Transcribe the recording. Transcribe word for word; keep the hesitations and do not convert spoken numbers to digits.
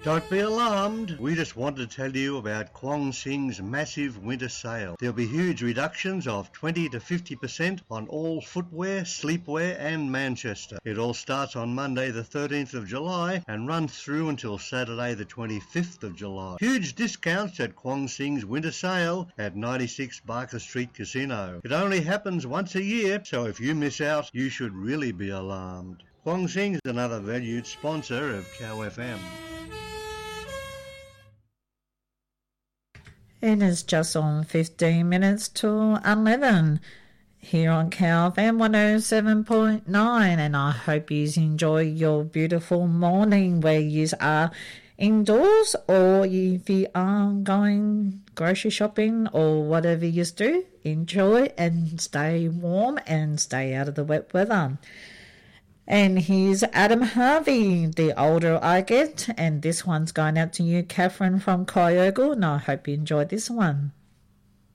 Don't be alarmed. We just want to tell you about Kwong Sing's massive winter sale. There'll be huge reductions of twenty to fifty percent on all footwear, sleepwear and Manchester. It all starts on Monday the thirteenth of July and runs through until Saturday the twenty-fifth of July. Huge discounts at Kwong Sing's winter sale at ninety-six Barker Street Casino. It only happens once a year, so if you miss out, you should really be alarmed. Kwong Sing's another valued sponsor of Cow F M. It is just on fifteen minutes to eleven here on Cow F M one oh seven point nine, and I hope you enjoy your beautiful morning where you are indoors, or if you are going grocery shopping or whatever you do, enjoy and stay warm and stay out of the wet weather. And here's Adam Harvey, The Older I Get, and this one's going out to you, Catherine from Kyogo, and I hope you enjoyed this one.